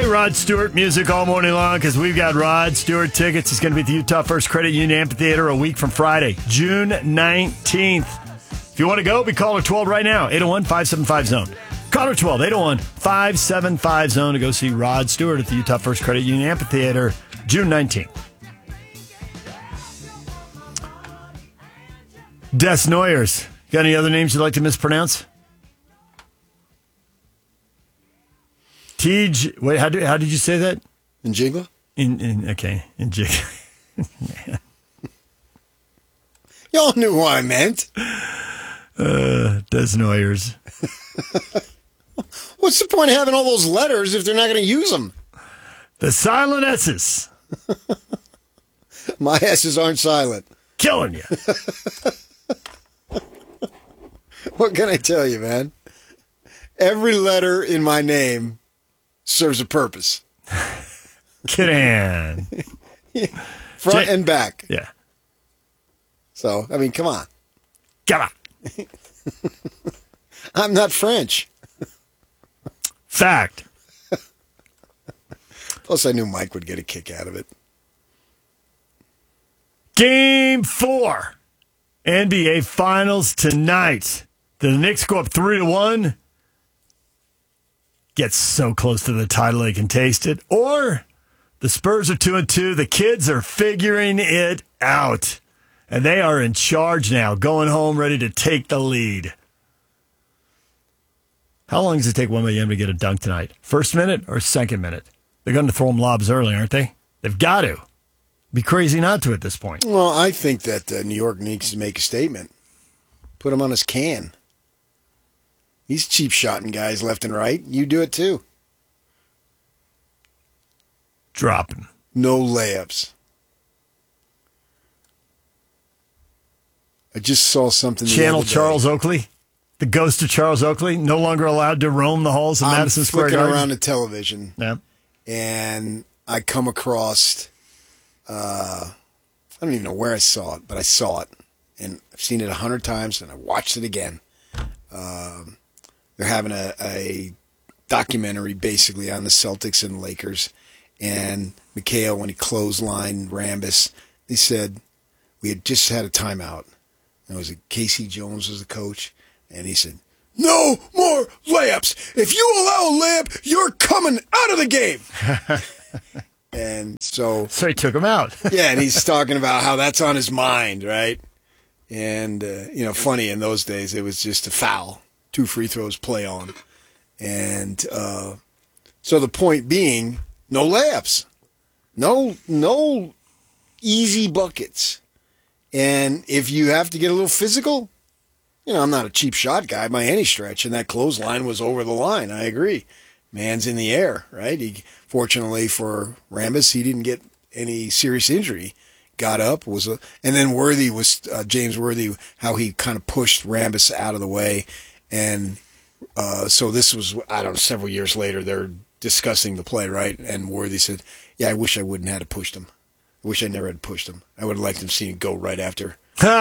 Rod Stewart music all morning long because we've got Rod Stewart tickets. He's going to be at the Utah First Credit Union Amphitheater a week from Friday, June 19th. If you want to go, be caller 12 right now, 801-575-ZONE. Caller 12, 801-575-ZONE to go see Rod Stewart at the Utah First Credit Union Amphitheater, June 19th. Des Noyers. Got any other names you'd like to mispronounce? Tej, wait, how did you say that? Njigba? Okay, Njigba. Y'all knew who I meant. Des Noyers. What's the point of having all those letters if they're not going to use them? The silent S's. My S's aren't silent. Killing you. What can I tell you, man? Every letter in my name serves a purpose. Kidding. Front and back. Yeah. So, I mean, come on. Come on. I'm not French. Fact. Plus, I knew Mike would get a kick out of it. Game 4. NBA Finals tonight. The Knicks go up 3-1. Get so close to the title they can taste it. Or the Spurs are 2-2. The kids are figuring it out. And they are in charge now, going home ready to take the lead. How long does it take Wembanyama to get a dunk tonight? First minute or second minute? They're going to throw him lobs early, aren't they? They've got to. Be crazy not to at this point. Well, I think that New York needs to make a statement. Put him on his can. He's cheap shotting guys left and right. You do it too. Drop him. No layups. I just saw something. Channel Charles Oakley. The ghost of Charles Oakley, no longer allowed to roam the halls of Madison Square Garden. I'm flicking around the television, and I come across, I don't even know where I saw it, but I saw it, and I've seen it 100 times, and I watched it again. They're having a documentary basically on the Celtics and Lakers, and McHale, when he clotheslined Rambis, he said, we had just had a timeout. And it was Casey Jones was the coach. And he said, no more layups. If you allow a layup, you're coming out of the game. And so he took him out. Yeah, and he's talking about how that's on his mind, right? And, funny, in those days, it was just a foul. 2 free throws, play on. And so the point being, no layups. No easy buckets. And if you have to get a little physical, I'm not a cheap shot guy by any stretch, and that clothesline was over the line. I agree. Man's in the air, right? Fortunately for Rambis, he didn't get any serious injury. Got up, and then Worthy was, James Worthy, how he kind of pushed Rambis out of the way. And so this was, I don't know, several years later, they're discussing the play, right? And Worthy said, yeah, I wish I wouldn't have pushed him. I wish I never had pushed him. I would have liked him seeing him go right after.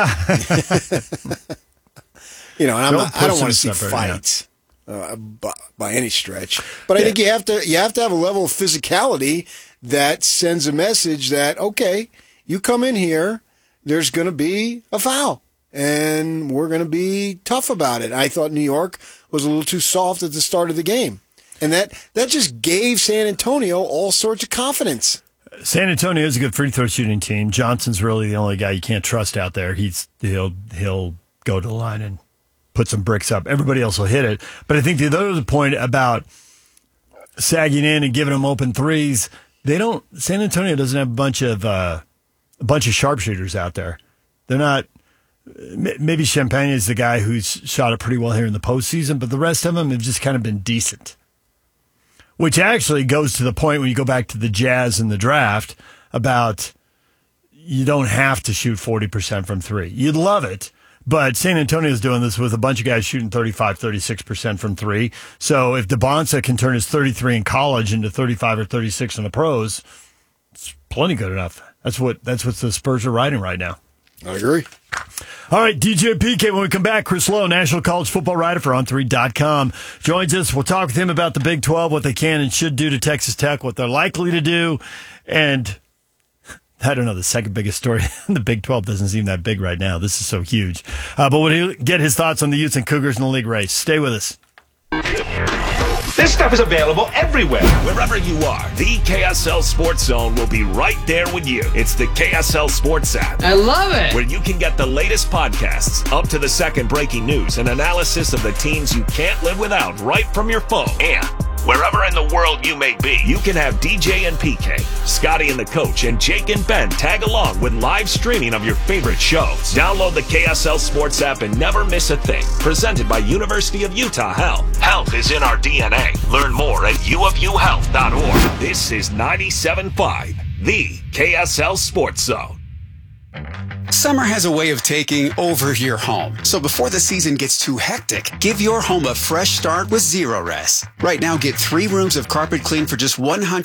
And I don't want to see fights by any stretch. But I think you have to have a level of physicality that sends a message that, okay, you come in here, there's going to be a foul, and we're going to be tough about it. I thought New York was a little too soft at the start of the game, and that just gave San Antonio all sorts of confidence. San Antonio is a good free throw shooting team. Johnson's really the only guy you can't trust out there. He'll go to the line and put some bricks up. Everybody else will hit it. But I think the other point about sagging in and giving them open threes, San Antonio doesn't have a bunch of sharpshooters out there. They're not. Maybe Champagne is the guy who's shot it pretty well here in the postseason, but the rest of them have just kind of been decent. Which actually goes to the point when you go back to the Jazz in the draft about you don't have to shoot 40% from three. You'd love it, but San Antonio's doing this with a bunch of guys shooting 35, 36% from three. So if DeBonsa can turn his 33 in college into 35 or 36 in the pros, it's plenty good enough. That's what the Spurs are riding right now. I agree. All right, DJ PK, when we come back, Chris Lowe, national college football writer for On3.com, joins us. We'll talk with him about the Big 12, what they can and should do to Texas Tech, what they're likely to do, and I don't know, the second biggest story in the Big 12 doesn't seem that big right now. This is so huge. But we'll get his thoughts on the Utes and Cougars in the league race. Stay with us. This stuff is available everywhere. Wherever you are, the KSL Sports Zone will be right there with you. It's the KSL Sports app. I love it. Where you can get the latest podcasts, up to the second breaking news, and analysis of the teams you can't live without right from your phone. And wherever in the world you may be, you can have DJ and PK, Scotty and the coach, and Jake and Ben tag along with live streaming of your favorite shows. Download the KSL Sports app and never miss a thing. Presented by University of Utah Health. Health is in our DNA. Learn more at uofuhealth.org. This is 97.5, the KSL Sports Zone. Summer has a way of taking over your home. So before the season gets too hectic, give your home a fresh start with Zerorez. Right now, get 3 rooms of carpet clean for just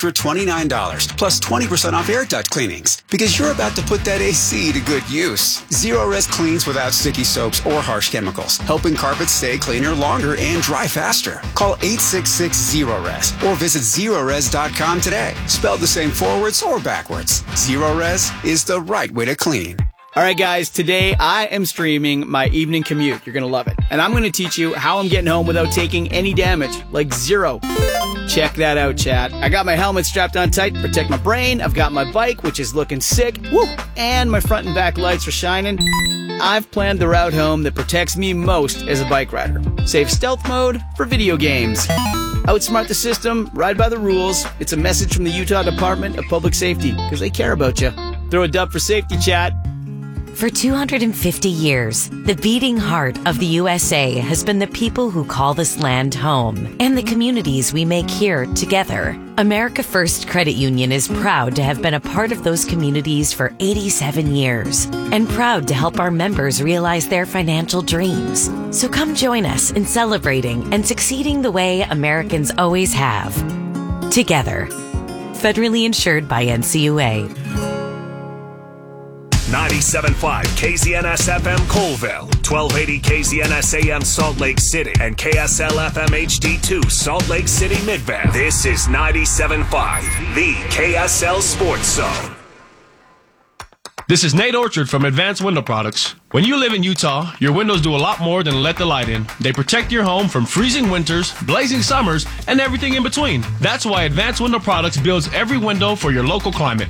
$129, plus 20% off air duct cleanings. Because you're about to put that AC to good use. Zerorez cleans without sticky soaps or harsh chemicals, helping carpets stay cleaner longer and dry faster. Call 866-ZEROREZ or visit Zerorez.com today. Spelled the same forwards or backwards. Zerorez is the right way to clean. All right, guys, today I am streaming my evening commute. You're going to love it. And I'm going to teach you how I'm getting home without taking any damage, like zero. Check that out, chat. I got my helmet strapped on tight to protect my brain. I've got my bike, which is looking sick. Woo! And my front and back lights are shining. I've planned the route home that protects me most as a bike rider. Save stealth mode for video games. Outsmart the system, ride by the rules. It's a message from the Utah Department of Public Safety, because they care about you. Throw a dub for safety, chat. For 250 years, the beating heart of the USA has been the people who call this land home and the communities we make here together. America First Credit Union is proud to have been a part of those communities for 87 years and proud to help our members realize their financial dreams. So come join us in celebrating and succeeding the way Americans always have. Together. Federally insured by NCUA. 97.5 KZNS FM Colville, 1280 KZNS AM Salt Lake City, and KSL FM HD2 Salt Lake City Midvale. This is 97.5, the KSL Sports Zone. This is Nate Orchard from Advanced Window Products. When you live in Utah, your windows do a lot more than let the light in. They protect your home from freezing winters, blazing summers, and everything in between. That's why Advanced Window Products builds every window for your local climate.